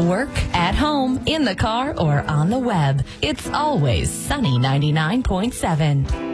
work, at home, in the car, or on the web. It's always Sunny 99.7.